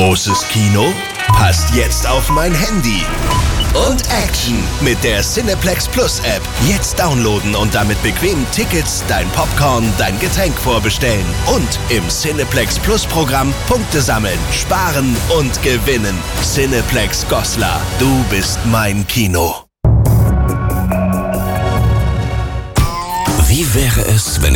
Großes Kino? Passt jetzt auf mein Handy. Und Action mit der Cineplex Plus App. Jetzt downloaden und damit bequem Tickets, dein Popcorn, dein Getränk vorbestellen. Und im Cineplex Plus Programm Punkte sammeln, sparen und gewinnen. Cineplex Goslar, du bist mein Kino. Wie wäre es, wenn